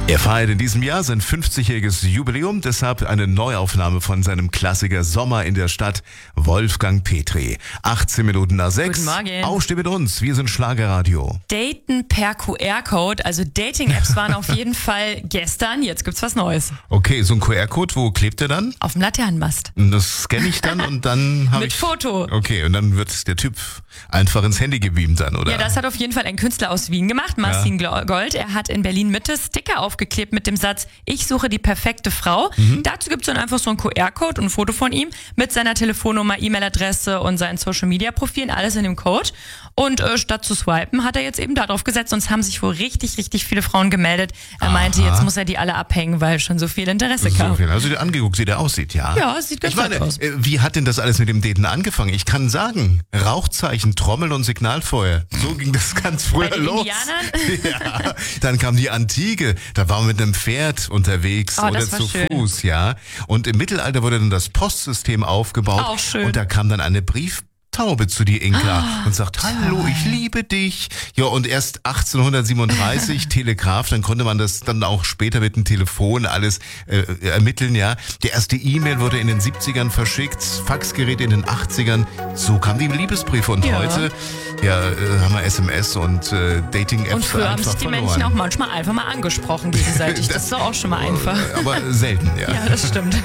Er feiert in diesem Jahr sein 50-jähriges Jubiläum, deshalb eine Neuaufnahme von seinem Klassiker Sommer in der Stadt, Wolfgang Petri. 18 Minuten nach 6. Guten Morgen. Aufsteh mit uns, wir sind Schlagerradio. Daten per QR-Code, also Dating-Apps waren auf jeden Fall gestern, jetzt gibt's was Neues. Okay, so ein QR-Code, wo klebt der dann? Auf dem Laternenmast. Das scanne ich dann und dann habe ich... Mit Foto. Okay, und dann wird der Typ einfach ins Handy gebeamt dann, oder? Ja, das hat auf jeden Fall ein Künstler aus Wien gemacht, Marcin Gold. Er hat in Berlin-Mitte Sticker aufgeklebt mit dem Satz, ich suche die perfekte Frau. Dazu gibt's dann einfach so einen QR-Code und ein Foto von ihm mit seiner Telefonnummer, E-Mail-Adresse und seinen Social-Media-Profilen, alles in dem Code. Und statt zu swipen, hat er jetzt eben darauf gesetzt und es haben sich wohl richtig viele Frauen gemeldet. Er meinte, jetzt muss er die alle abhängen, weil schon so viel Interesse kam. So viel. Also dir angeguckt, wie der aussieht, ja? Ja, sieht ganz gut aus. Wie hat denn das alles mit dem Daten angefangen? Ich kann sagen, Rauchzeichen, Trommel und Signalfeuer. So ging das ganz früher Bei den los. Indianern? Ja, dann kam die Antike, da war man mit einem Pferd unterwegs Oh, oder das war zu schön. Fuß, ja. Und im Mittelalter wurde dann das Postsystem aufgebaut. Auch schön. Und da kam dann eine Brieftaube zu dir, Inka, und sagt, hallo, ich liebe dich. Ja, und erst 1837 Telegraph, dann konnte man das dann auch später mit dem Telefon alles ermitteln, ja. Die erste E-Mail wurde in den 70ern verschickt, Faxgeräte in den 80ern. So kamen die Liebesbriefe und heute haben wir SMS und Dating-Apps Und früher haben sich die Menschen auch manchmal einfach mal angesprochen gegenseitig. Das ist doch auch schon mal einfach. Aber selten, ja. Ja, das stimmt.